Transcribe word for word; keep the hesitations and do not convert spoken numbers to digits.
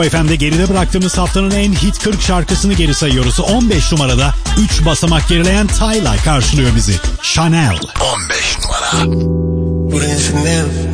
Efendim geride bıraktığımız haftanın en hit kırk şarkısını geri sayıyoruz. on beş numarada üç basamak gerileyen Tyla karşılıyor bizi. Chanel. on beş numara. Put in Chanel.